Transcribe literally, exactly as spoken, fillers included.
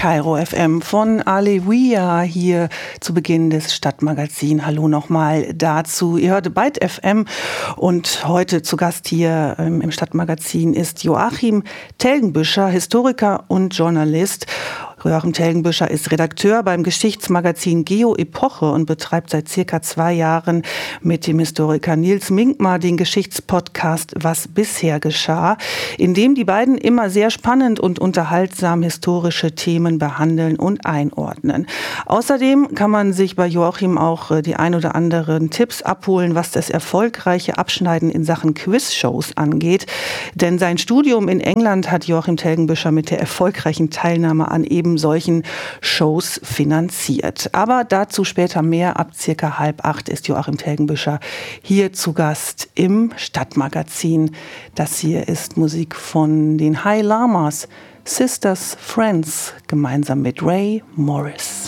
Kairo F M von Alewiya hier zu Beginn des Stadtmagazin. Hallo nochmal dazu. Ihr hört Byte F M und heute zu Gast hier ähm, im Stadtmagazin ist Joachim Telgenbüscher, Historiker und Journalist. Joachim Telgenbüscher ist Redakteur beim Geschichtsmagazin Geo-Epoche und betreibt seit circa zwei Jahren mit dem Historiker Nils Minkmar den Geschichtspodcast Was bisher geschah, in dem die beiden immer sehr spannend und unterhaltsam historische Themen behandeln und einordnen. Außerdem kann man sich bei Joachim auch die ein oder anderen Tipps abholen, was das erfolgreiche Abschneiden in Sachen Quizshows angeht. Denn sein Studium in England hat Joachim Telgenbüscher mit der erfolgreichen Teilnahme an eben solchen Shows finanziert. Aber dazu später mehr. Ab circa halb acht ist Joachim Telgenbüscher hier zu Gast im Stadtmagazin. Das hier ist Musik von den High Lamas, Sisters Friends, gemeinsam mit Ray Morris.